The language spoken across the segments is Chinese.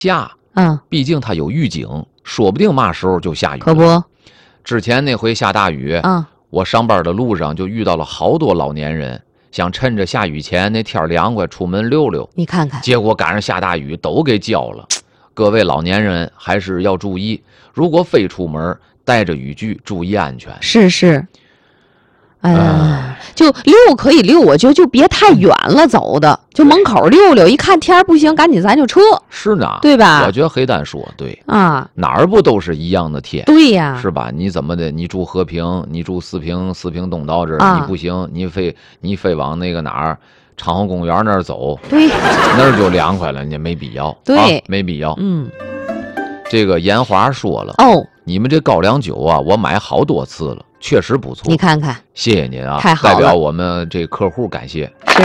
下。毕竟它有预警，说不定嘛时候就下雨了。 可不， 之前那回下大雨，我上班的路上就遇到了好多老年人，想趁着下雨前那天凉快出门溜溜。 你看看， 结果赶上下大雨，都给浇了。各位老年人还是要注意，如果非出门，带着雨具，注意安全。 是。就溜可以溜，我觉得就别太远了走的，就门口溜溜，一看天不行，赶紧咱就撤。 是呢， 对吧？ 我觉得黑蛋说对啊， 哪儿不都是一样的天？ 对呀， 是吧？你怎么的？你住和平，你住四平东道这儿，你不行，你非往那个哪儿长虹公园那儿走， 对， 那儿就凉快了，你没必要， 对， 没必要。这个严华说了你们这高粱酒啊，我买好多次了。确实不错， 你看看， 谢谢您啊， 太好了， 代表我们这客户感谢。 是。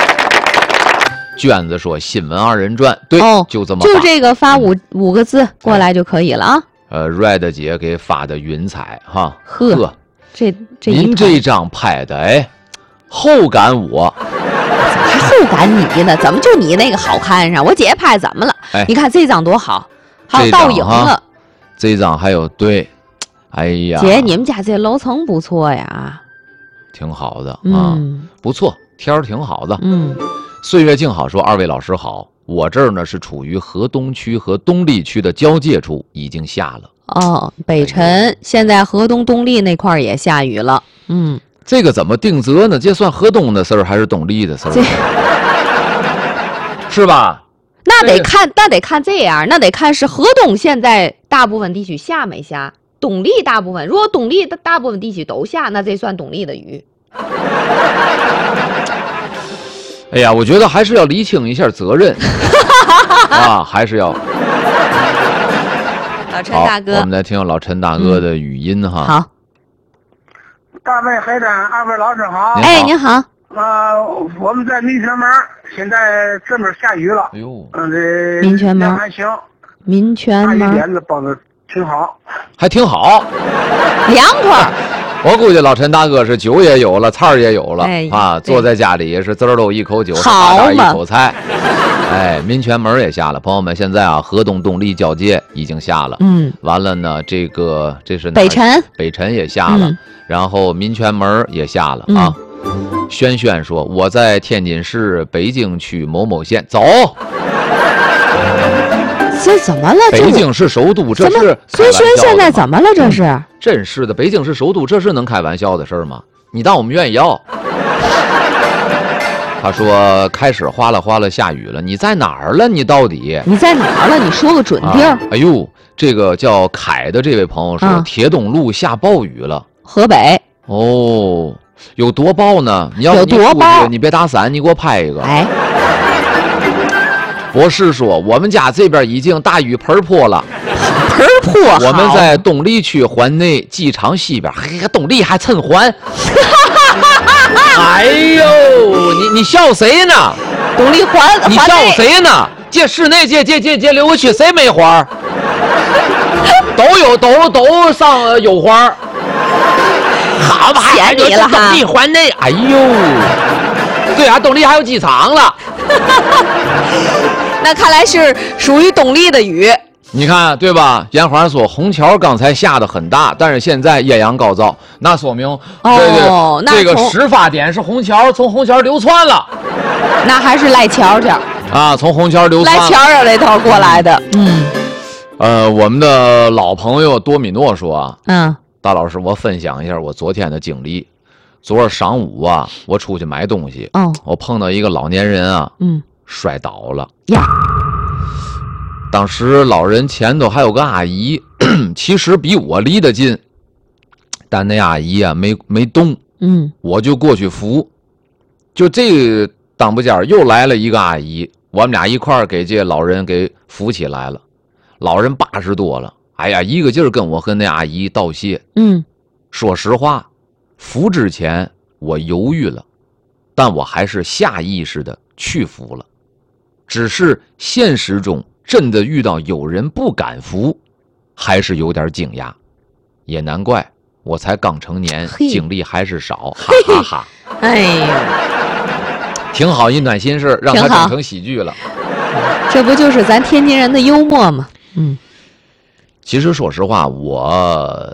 娟子说新闻二人转，对，就这么就这个发五个字过来就可以了啊。 Red 姐给发的云彩哈， 呵，这您这张拍的后感我， 还后感你呢？怎么就你那个好看上？我姐拍怎么了？你看这张多好，还有倒影了。 这张还有对。哎呀， 姐，你们家这楼层不错呀， 挺好的啊，不错，天儿挺好的。岁月静好说，二位老师好，我这儿呢是处于河东区和东丽区的交界处，已经下了。 北辰现在河东东丽那块也下雨了。 这个怎么定责呢？这算河东的事儿还是东丽的事儿？是吧？ 那得看这样，那得看是河东现在大部分地区下没下。东丽大部分，如果东丽的大部分地区都下，那这算东丽的雨。 哎呀，我觉得还是要厘清一下责任啊，还是要。 老陈大哥， 我们来听老陈大哥的语音哈。 好。 大卫黑蛋，二位老师好。 您好。 我们在民权门，现在这边下雨了。 哎呦， 这民权门还行。 民权门。 大雨点子帮的挺好， 还挺好， 凉快。 我估计老陈大哥是酒也有了，菜儿也有了，坐在家里也是滋儿喽一口酒，大点一口菜。民权门也下了，朋友们，现在啊，河东东丽交界已经下了。完了呢，这是北辰也下了，然后民权门也下了啊。轩轩说我在天津市北京区某某县，走。 这怎么了？ 北京是首都，这是孙轩现在怎么了？这是真是的，北京是首都，这是能开玩笑的事儿吗？你当我们愿意要？他说开始哗啦哗啦下雨了，你在哪儿了？你到底你在哪儿了？你说个准地儿。 哎呦，这个叫凯的这位朋友说，铁东路下暴雨了， 河北。 有多暴呢？你要有多暴？ 你别打伞，你给我拍一个。博士说我们家这边已经大雨盆泼了， 盆泼。 我们在东丽区环内机场西边，东丽还趁环。哎呦，你笑谁呢？ 东丽环， 你笑谁呢？这室内这溜过去谁没环？都上有环。好吧， 嫌你了哈！ 东丽环内，哎呦，对啊，东丽还有机场了。 那看来是属于东丽的雨， 你看对吧？严华说虹桥刚才下得很大，但是现在艳阳高照，那说明这个始发点是虹桥，从虹桥流窜了， 那还是赖桥去啊，从虹桥流窜赖桥这头过来的。 我们的老朋友多米诺说大老师，我分享一下我昨天的经历。昨儿晌午啊，我出去买东西，我碰到一个老年人啊，摔倒了呀。 当时老人前头还有个阿姨，其实比我离得近，但那阿姨啊没动，我就过去扶。就这当不间又来了一个阿姨，我们俩一块儿给这老人给扶起来了。老人80多了，哎呀，一个劲儿跟我和那阿姨道谢。说实话，扶之前我犹豫了，但我还是下意识的去扶了。只是现实中真的遇到有人不敢扶，还是有点惊讶。也难怪我才刚成年，经历还是少，哈哈哈。 哎呀， 挺好，一暖心事让他整成喜剧了。 这不就是咱天津人的幽默吗？ 其实说实话，我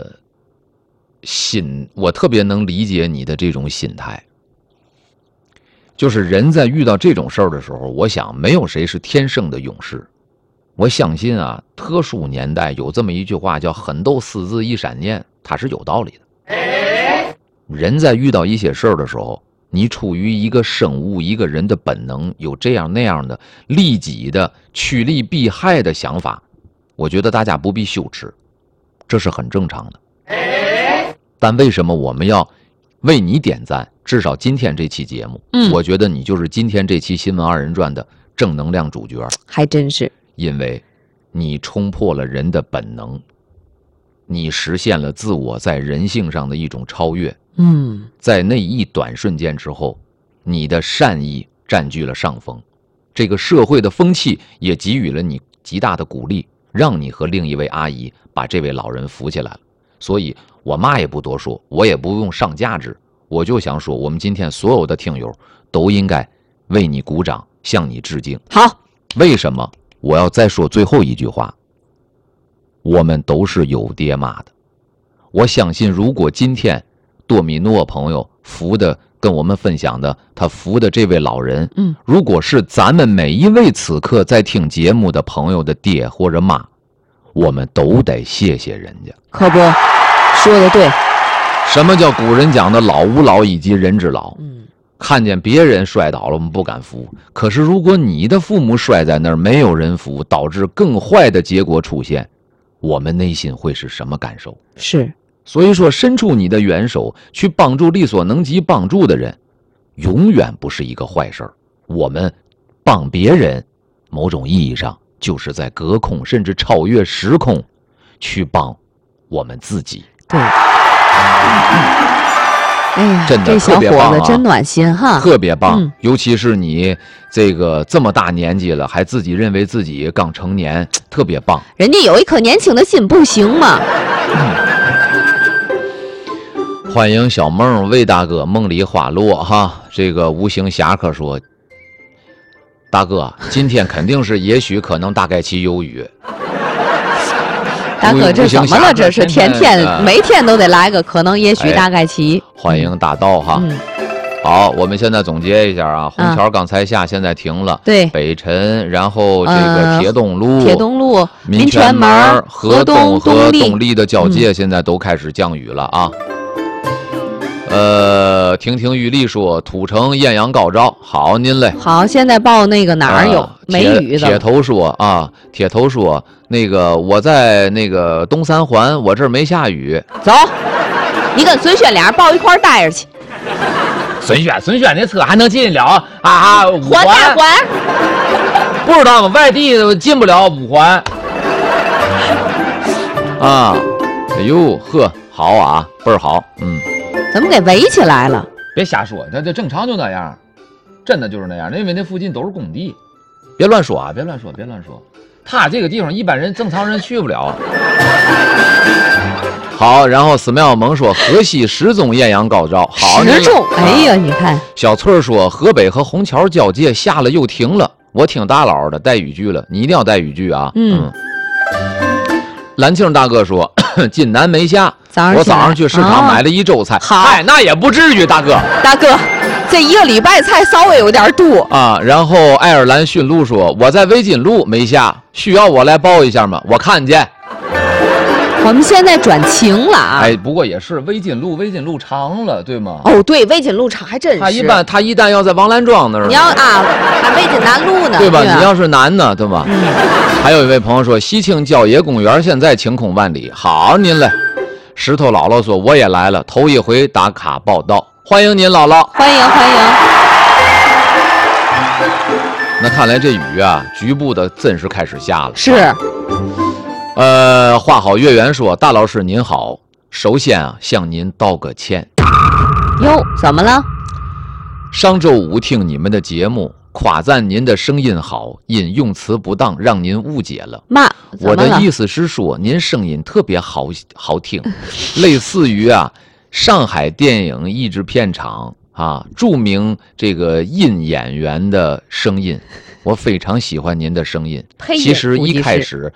特别能理解你的这种心态。就是人在遇到这种事儿的时候，我想没有谁是天生的勇士。我相信啊，特殊年代有这么一句话叫狠斗私自一闪念，它是有道理的。人在遇到一些事儿的时候，你出于一个生物一个人的本能，有这样那样的利己的趋利避害的想法，我觉得大家不必羞耻，这是很正常的。但为什么我们要为你点赞？至少今天这期节目，我觉得你就是今天这期新闻二人转的正能量主角。 还真是， 因为你冲破了人的本能，你实现了自我在人性上的一种超越。在那一短瞬间之后，你的善意占据了上风，这个社会的风气也给予了你极大的鼓励，让你和另一位阿姨把这位老人扶起来了。所以我嘛也不多说，我也不用上价值，我就想说，我们今天所有的听友都应该为你鼓掌，向你致敬。 好， 为什么我要再说最后一句话？我们都是有爹妈的。我相信，如果今天多米诺朋友扶的跟我们分享的他扶的这位老人，如果是咱们每一位此刻在听节目的朋友的爹或者妈，我们都得谢谢人家。 可不，说的对。 什么叫古人讲的老吾老以及人之老？看见别人摔倒了，我们不敢扶。可是如果你的父母摔在那儿，没有人扶，导致更坏的结果出现，我们内心会是什么感受？ 是。 所以说，伸出你的援手去帮助力所能及帮助的人，永远不是一个坏事儿。我们帮别人，某种意义上就是在隔空甚至超越时空去帮我们自己。 对。哎呀， 真的这小伙子真暖心哈， 特别棒。尤其是你这么大年纪了，还自己认为自己刚成年，特别棒。 人家有一颗年轻的心，不行吗？ 欢迎小梦魏大哥，梦里花落哈。这个无形侠客说，大哥今天肯定是也许可能大概其有雨。 大哥，这怎么了？这是天天每天都得来个可能也许大概其。 欢迎大道哈。好，我们现在总结一下啊，虹桥刚才下，现在停了。 对， 北辰，然后这个铁东路、民权门、河东和东丽的交界，现在都开始降雨了啊。亭亭玉立说土城艳阳高照，好您嘞。 好，现在报那个哪儿有梅雨的。 铁头说那个我在那个东三环，我这儿没下雨。 走，你跟孙轩俩人抱一块待着去。 孙轩那车还能进了啊？ 环大环， 不知道吗？外地进不了五环。啊，哎呦呵，好啊，倍儿好， 怎么给围起来了？ 别瞎说，这正常就那样，真的就是那样。因为那附近都是工地，别乱说啊！别乱说。他这个地方一般人正常人去不了。好，然后寺庙蒙说河西十中艳阳高照，好十中，哎呀，你看。 小翠说河北和虹桥交界下了又停了，我听大佬的带雨具了，你一定要带雨具啊。蓝庆大哥说晋南没下，我早上去市场买了一周菜。嗨，那也不至于，大哥， 这一个礼拜菜稍微有点多啊。然后爱尔兰驯鹿说我在维锦路没下，需要我来报一下吗？我看见。 我们现在转晴了啊！ 哎，不过也是维锦路长了，对吗？ 哦，对，维锦路长还真是。 他一旦要在王兰庄那儿， 你要啊，还维锦南路呢， 对吧？你要是南呢，对吧？还有一位朋友说，西青郊野公园现在晴空万里，好您嘞。石头姥姥说，我也来了，头一回打卡报道，欢迎您姥姥， 欢迎。 那看来这雨啊，局部的真是开始下了。 是。 画好月圆说，大老师您好，首先啊向您道个歉。 哟，怎么了？ 上周五听你们的节目，夸赞您的声音好，因用词不当让您误解了。我的意思是说，您声音特别好听，类似于啊上海电影译制片厂著名这个印演员的声音，我非常喜欢您的声音。其实一开始